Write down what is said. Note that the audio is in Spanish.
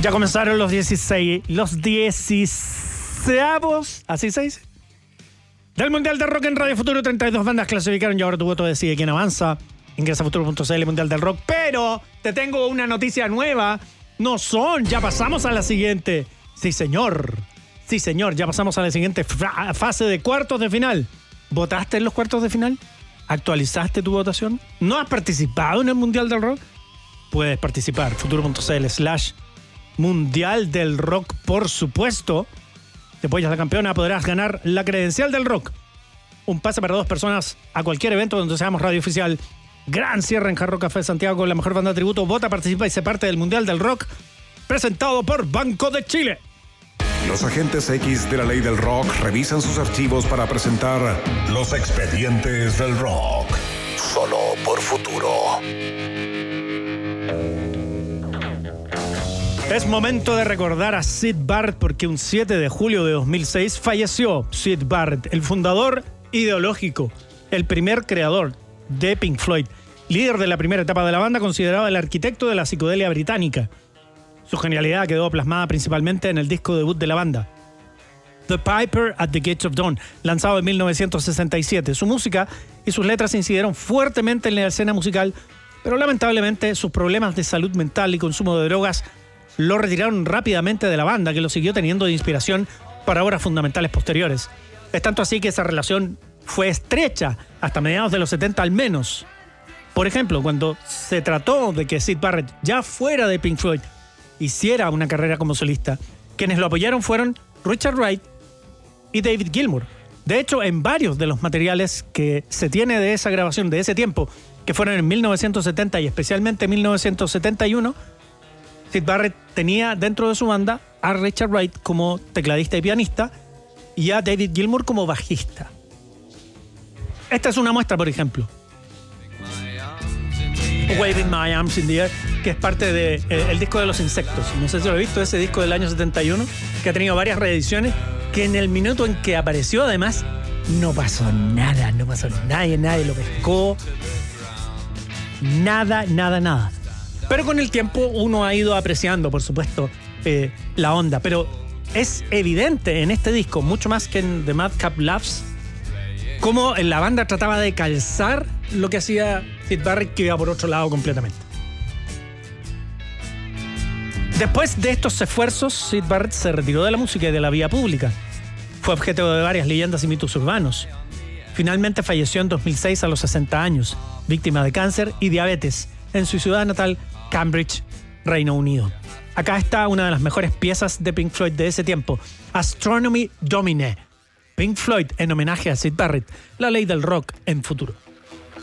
Ya comenzaron los 16avos, ¿así se dice? Del Mundial de Rock en Radio Futuro. 32 bandas clasificaron y ahora tu voto decide quién avanza. Ingresa a futuro.cl, Mundial del Rock. Pero te tengo una noticia nueva. Ya pasamos a la siguiente. Sí, señor, ya pasamos a la siguiente fase de cuartos de final. ¿Votaste en los cuartos de final? ¿Actualizaste tu votación? ¿No has participado en el Mundial del Rock? Puedes participar. Futuro.cl/Mundial del Rock, por supuesto. Te apoyas a la campeona, podrás ganar la credencial del rock. Un pase para 2 personas a cualquier evento donde seamos radio oficial. Gran cierre en Hard Rock Café Santiago con la mejor banda de tributo. Vota, participa y sé parte del Mundial del Rock. Presentado por Banco de Chile. Los agentes X de la ley del rock revisan sus archivos para presentar los expedientes del rock. Solo por Futuro. Es momento de recordar a Syd Barrett porque un 7 de julio de 2006 falleció Syd Barrett, el fundador ideológico, el primer creador de Pink Floyd, líder de la primera etapa de la banda, considerado el arquitecto de la psicodelia británica. Su genialidad quedó plasmada principalmente en el disco debut de la banda, The Piper at the Gates of Dawn, lanzado en 1967. Su música y sus letras incidieron fuertemente en la escena musical, pero lamentablemente sus problemas de salud mental y consumo de drogas lo retiraron rápidamente de la banda, que lo siguió teniendo de inspiración para obras fundamentales posteriores. Es tanto así que esa relación fue estrecha hasta mediados de los 70 al menos. Por ejemplo, cuando se trató de que Syd Barrett, ya fuera de Pink Floyd, hiciera una carrera como solista, quienes lo apoyaron fueron Richard Wright y David Gilmour. De hecho, en varios de los materiales que se tiene de esa grabación de ese tiempo, que fueron en 1970 y especialmente en 1971, Syd Barrett tenía dentro de su banda a Richard Wright como tecladista y pianista y a David Gilmour como bajista. Esta es una muestra, por ejemplo. Waving My Arms in the Air, que es parte del disco de Los Insectos. No sé si lo he visto, ese disco del año 71, que ha tenido varias reediciones, que en el minuto en que apareció, además, no pasó nada, nadie lo pescó. Nada. Pero con el tiempo uno ha ido apreciando, por supuesto, la onda. Pero es evidente en este disco, mucho más que en The Madcap Laughs, cómo la banda trataba de calzar lo que hacía Syd Barrett, que iba por otro lado completamente. Después de estos esfuerzos, Syd Barrett se retiró de la música y de la vida pública. Fue objeto de varias leyendas y mitos urbanos. Finalmente falleció en 2006 a los 60 años, víctima de cáncer y diabetes, en su ciudad natal, Cambridge, Reino Unido. Acá está una de las mejores piezas de Pink Floyd de ese tiempo, Astronomy Domine. Pink Floyd en homenaje a Syd Barrett, la ley del rock en Futuro.